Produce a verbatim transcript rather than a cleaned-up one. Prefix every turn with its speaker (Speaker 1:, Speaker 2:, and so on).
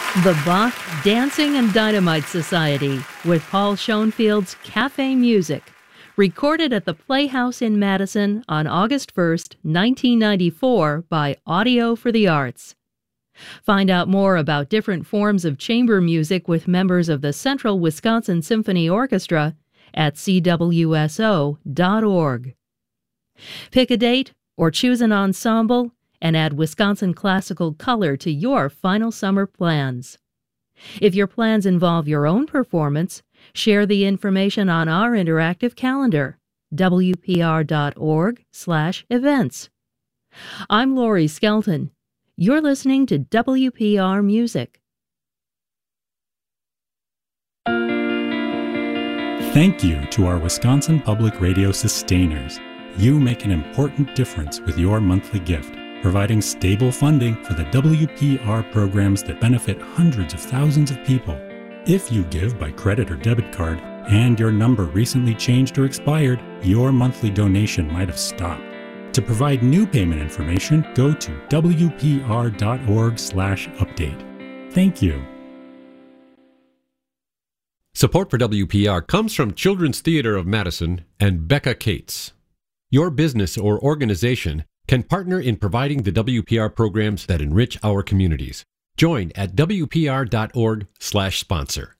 Speaker 1: The Bach Dancing and Dynamite Society with Paul Schoenfield's Cafe Music, recorded at the Playhouse in Madison on August first, nineteen ninety-four by Audio for the Arts. Find out more about different forms of chamber music with members of the Central Wisconsin Symphony Orchestra at c w s o dot org. Pick a date or choose an ensemble and add Wisconsin classical color to your final summer plans. If your plans involve your own performance, share the information on our interactive calendar, w p r dot org slash events. I'm Lori Skelton. You're listening to W P R Music.
Speaker 2: Thank you to our Wisconsin Public Radio sustainers. You make an important difference with your monthly gift, providing stable funding for the W P R programs that benefit hundreds of thousands of people. If you give by credit or debit card and your number recently changed or expired, your monthly donation might have stopped. To provide new payment information, go to w p r dot org slash update. Thank you.
Speaker 3: Support for W P R comes from Children's Theater of Madison and Becca Cates. Your business or organization can partner in providing the W P R programs that enrich our communities. Join at w p r dot org slash sponsor.